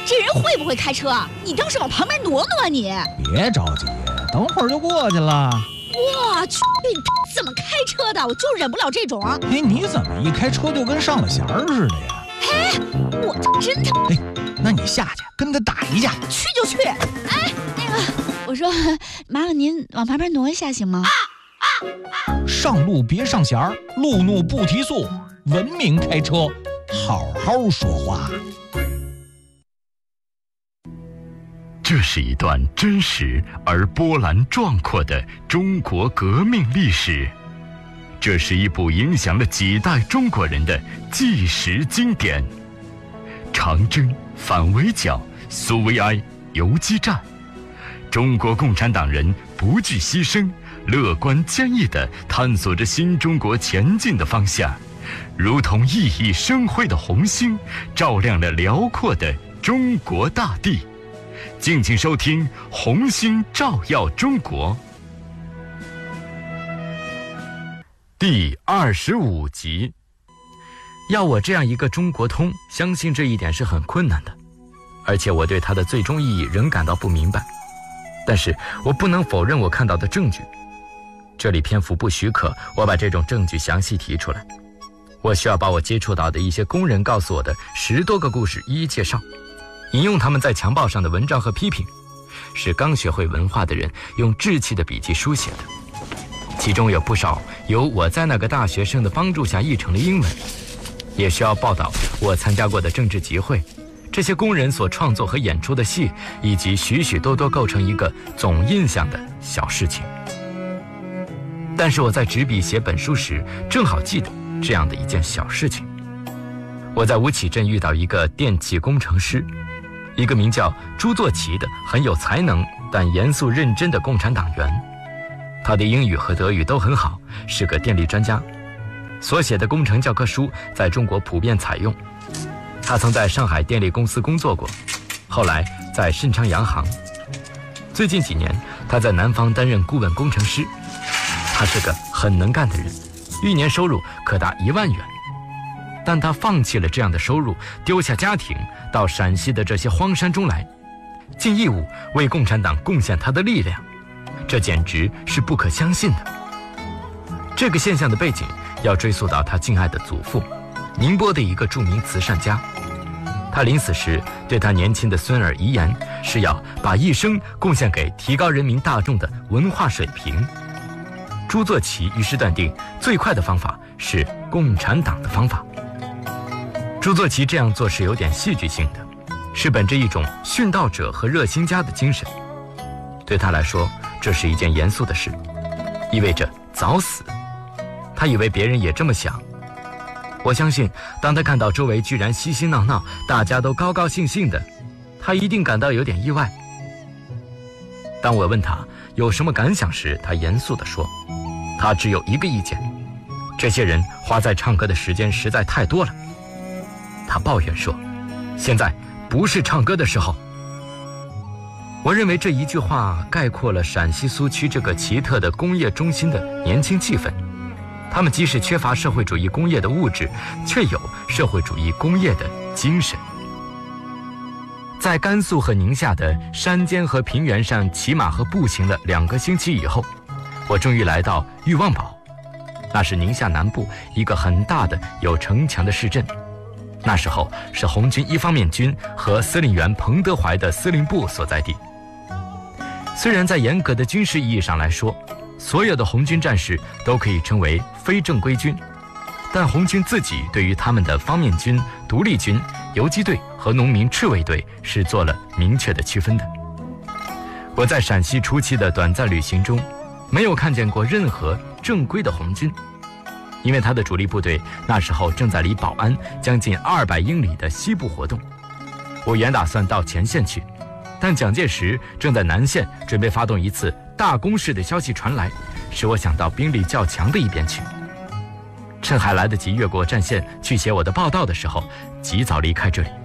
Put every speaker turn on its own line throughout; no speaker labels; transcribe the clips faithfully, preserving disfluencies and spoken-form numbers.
这人会不会开车？你倒是往旁边挪挪你！
别着急，等会儿就过去了。
我去，你怎么开车的？我就忍不了这种。
哎，你怎么一开车就跟上了弦儿似的呀？
哎，我真的……
哎，那你下去跟他打一架。
去就去。哎，那个，我说，麻烦您往旁边挪一下行吗？
上路别上弦儿，路怒不提速，文明开车，好好说话。
这是一段真实而波澜壮阔的中国革命历史，这是一部影响了几代中国人的纪实经典。长征、反围剿、苏维埃、游击战，中国共产党人不惧牺牲，乐观坚毅地探索着新中国前进的方向，如同熠熠生辉的红星，照亮了辽阔的中国大地。敬请收听《红星照耀中国》第二十五集。要我这样一个中国通相信这一点是很困难的，而且我对它的最终意义仍感到不明白。但是我不能否认我看到的证据，这里篇幅不许可，我把这种证据详细提出来。我需要把我接触到的一些工人告诉我的十多个故事一一介绍，引用他们在墙报上的文章和批评，是刚学会文化的人用稚气的笔记书写的，其中有不少由我在那个大学生的帮助下译成了英文。也需要报道我参加过的政治集会，这些工人所创作和演出的戏，以及许许多多构成一个总印象的小事情。但是我在执笔写本书时，正好记得这样的一件小事情。我在吴起镇遇到一个电气工程师，一个名叫朱作奇的很有才能但严肃认真的共产党员。他的英语和德语都很好，是个电力专家，所写的工程教科书在中国普遍采用。他曾在上海电力公司工作过，后来在盛昌洋行。最近几年他在南方担任顾问工程师。他是个很能干的人，一年收入可达一万元。但他放弃了这样的收入，丢下家庭，到陕西的这些荒山中来，尽义务为共产党贡献他的力量，这简直是不可相信的。这个现象的背景要追溯到他敬爱的祖父，宁波的一个著名慈善家。他临死时对他年轻的孙儿遗言是要把一生贡献给提高人民大众的文化水平。朱作奇于是断定，最快的方法是共产党的方法。朱作奇这样做是有点戏剧性的，是本着一种殉道者和热心家的精神。对他来说，这是一件严肃的事，意味着早死。他以为别人也这么想。我相信，当他看到周围居然嬉嬉闹闹，大家都高高兴兴的，他一定感到有点意外。当我问他有什么感想时，他严肃地说，他只有一个意见，这些人花在唱歌的时间实在太多了。他抱怨说，现在不是唱歌的时候。我认为这一句话概括了陕西苏区这个奇特的工业中心的年轻气氛。他们即使缺乏社会主义工业的物质，却有社会主义工业的精神。在甘肃和宁夏的山间和平原上骑马和步行了两个星期以后，我终于来到裕旺堡，那是宁夏南部一个很大的有城墙的市镇。那时候是红军一方面军和司令员彭德怀的司令部所在地。虽然在严格的军事意义上来说，所有的红军战士都可以称为非正规军，但红军自己对于他们的方面军、独立军、游击队和农民赤卫队是做了明确的区分的。我在陕西初期的短暂旅行中，没有看见过任何正规的红军，因为他的主力部队那时候正在离保安将近二百英里的西部活动。我原打算到前线去，但蒋介石正在南线准备发动一次大攻势的消息传来，使我想到兵力较强的一边去。趁还来得及越过战线去写我的报道的时候，及早离开这里。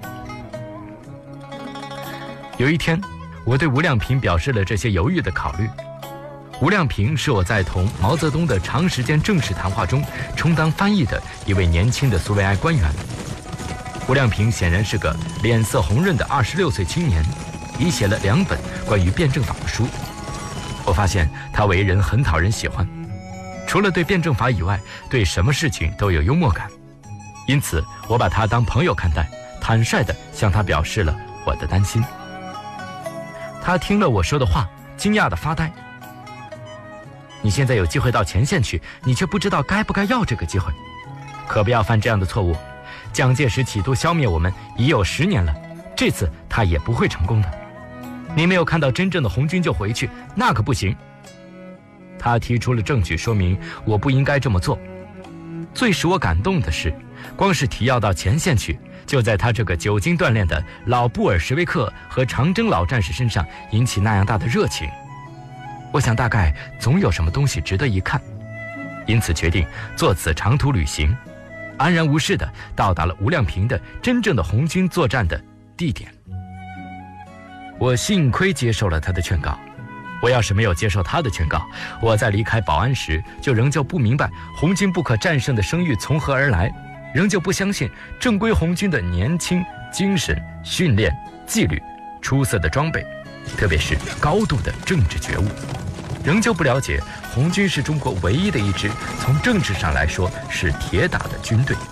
有一天，我对吴亮平表示了这些犹豫的考虑。吴亮平是我在同毛泽东的长时间正式谈话中充当翻译的一位年轻的苏维埃官员。 胡亮平显然是个脸色红润的二十六岁青年，已写了两本关于辩证法的书。我发现他为人很讨人喜欢，除了对辩证法以外，对什么事情都有幽默感。因此我把他当朋友看待，坦率地向他表示了我的担心。他听了我说的话，惊讶地发呆。你现在有机会到前线去，你却不知道该不该要这个机会，可不要犯这样的错误。蒋介石企图消灭我们已有十年了，这次他也不会成功的。你没有看到真正的红军就回去，那可不行。他提出了证据说明我不应该这么做。最使我感动的是，光是提要到前线去，就在他这个久经锻炼的老布尔什维克和长征老战士身上引起那样大的热情。我想大概总有什么东西值得一看，因此决定做此长途旅行，安然无事地到达了吴亮平的真正的红军作战的地点。我幸亏接受了他的劝告，我要是没有接受他的劝告，我在离开保安时就仍旧不明白红军不可战胜的声誉从何而来，仍旧不相信正规红军的年轻、精神、训练、纪律、出色的装备，特别是高度的政治觉悟，仍旧不了解红军是中国唯一的一支从政治上来说是铁打的军队。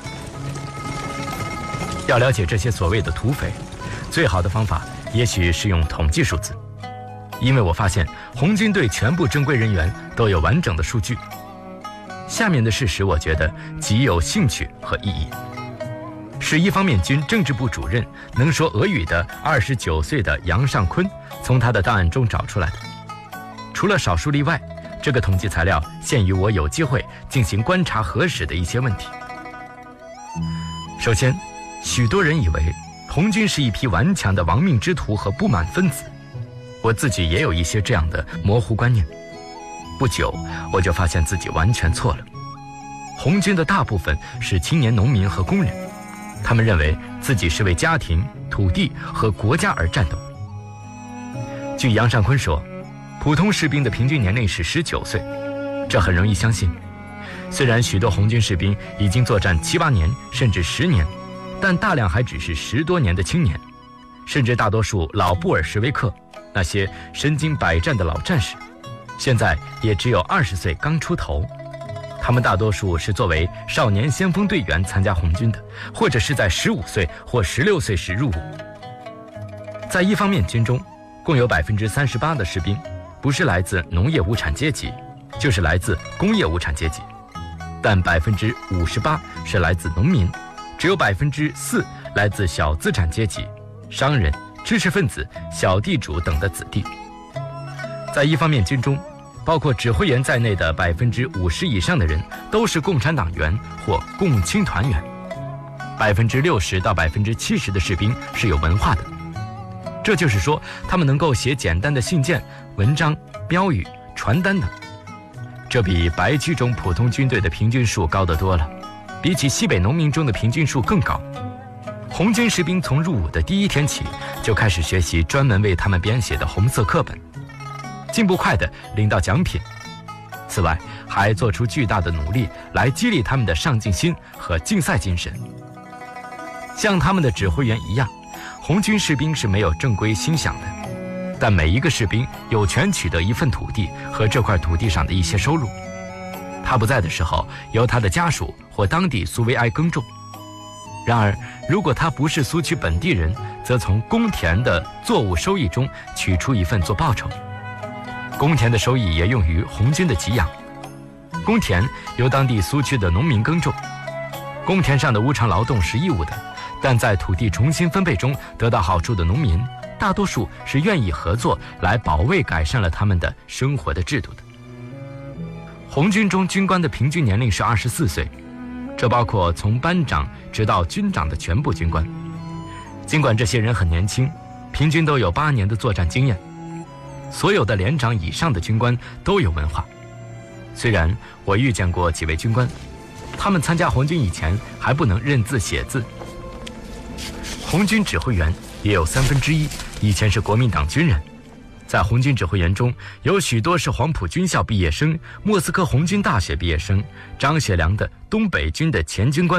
要了解这些所谓的土匪，最好的方法也许是用统计数字，因为我发现红军队全部正规人员都有完整的数据。下面的事实我觉得极有兴趣和意义。是一方面军政治部主任能说俄语的二十九岁的杨尚昆从他的档案中找出来的。除了少数例外，这个统计材料限于我有机会进行观察核实的一些问题。首先，许多人以为红军是一批顽强的亡命之徒和不满分子，我自己也有一些这样的模糊观念。不久我就发现自己完全错了。红军的大部分是青年农民和工人，他们认为自己是为家庭、土地和国家而战斗。据杨尚昆说，普通士兵的平均年龄是十九岁，这很容易相信。虽然许多红军士兵已经作战七八年甚至十年，但大量还只是十多年的青年，甚至大多数老布尔什维克，那些身经百战的老战士，现在也只有二十岁刚出头。他们大多数是作为少年先锋队员参加红军的，或者是在十五岁或十六岁时入伍。在一方面军中，共有百分之三十八的士兵不是来自农业无产阶级，就是来自工业无产阶级，但百分之五十八是来自农民，只有百分之四来自小资产阶级、商人、知识分子、小地主等的子弟。在一方面军中，包括指挥员在内的百分之五十以上的人都是共产党员或共青团员，百分之六十到百分之七十的士兵是有文化的，这就是说，他们能够写简单的信件、文章、标语、传单等。这比白区中普通军队的平均数高得多了，比起西北农民中的平均数更高。红军士兵从入伍的第一天起就开始学习专门为他们编写的红色课本，进步快的领到奖品。此外，还做出巨大的努力来激励他们的上进心和竞赛精神。像他们的指挥员一样，红军士兵是没有正规薪饷的，但每一个士兵有权取得一份土地和这块土地上的一些收入。他不在的时候，由他的家属或当地苏维埃耕种。然而，如果他不是苏区本地人，则从公田的作物收益中取出一份做报酬。公田的收益也用于红军的给养。公田由当地苏区的农民耕种，公田上的无偿劳动是义务的，但在土地重新分配中得到好处的农民，大多数是愿意合作来保卫改善了他们的生活的制度的。红军中军官的平均年龄是二十四岁，这包括从班长直到军长的全部军官。尽管这些人很年轻，平均都有八年的作战经验，所有的连长以上的军官都有文化。虽然我遇见过几位军官，他们参加红军以前还不能认字写字。红军指挥员也有三分之一以前是国民党军人，在红军指挥员中有许多是黄埔军校毕业生、莫斯科红军大学毕业生、张学良的东北军的前军官，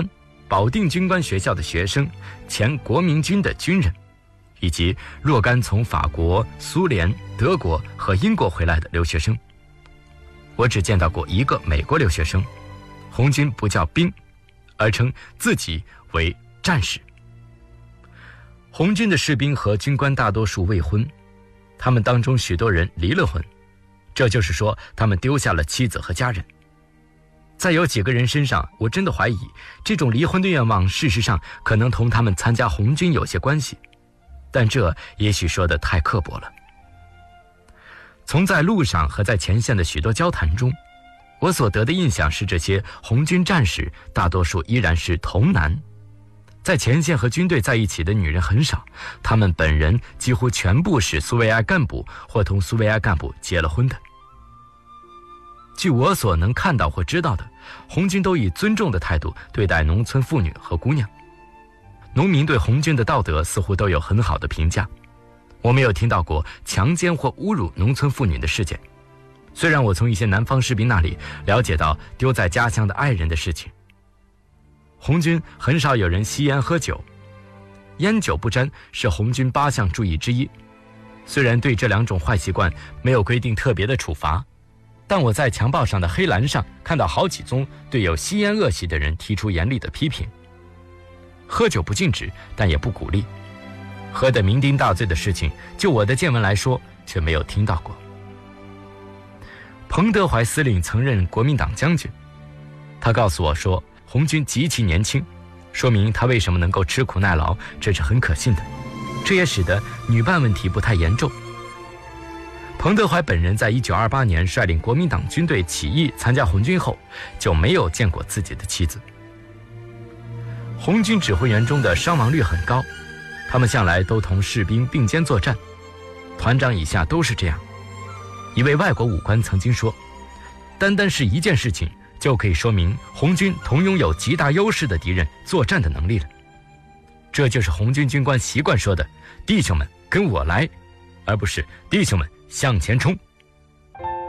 保定军官学校的学生、前国民军的军人，以及若干从法国、苏联、德国和英国回来的留学生。我只见到过一个美国留学生，红军不叫兵，而称自己为战士。红军的士兵和军官大多数未婚，他们当中许多人离了婚，这就是说他们丢下了妻子和家人。在有几个人身上，我真的怀疑这种离婚的愿望事实上可能同他们参加红军有些关系，但这也许说得太刻薄了。从在路上和在前线的许多交谈中，我所得的印象是，这些红军战士大多数依然是童男，在前线和军队在一起的女人很少，他们本人几乎全部是苏维埃干部或同苏维埃干部结了婚的。据我所能看到或知道的，红军都以尊重的态度对待农村妇女和姑娘，农民对红军的道德似乎都有很好的评价。我没有听到过强奸或侮辱农村妇女的事件，虽然我从一些南方士兵那里了解到丢在家乡的爱人的事情。红军很少有人吸烟喝酒，烟酒不沾是红军八项注意之一。虽然对这两种坏习惯没有规定特别的处罚，但我在墙报上的黑栏上看到好几宗对有吸烟恶习的人提出严厉的批评。喝酒不禁止，但也不鼓励。喝得酩酊大醉的事情，就我的见闻来说，却没有听到过。彭德怀司令曾任国民党将军，他告诉我说，红军极其年轻，说明他为什么能够吃苦耐劳，这是很可信的。这也使得女伴问题不太严重。彭德怀本人在一九二八年率领国民党军队起义参加红军后，就没有见过自己的妻子。红军指挥员中的伤亡率很高，他们向来都同士兵并肩作战，团长以下都是这样。一位外国武官曾经说，单单是一件事情就可以说明红军同拥有极大优势的敌人作战的能力了。这就是红军军官习惯说的，弟兄们跟我来，而不是弟兄们向前冲。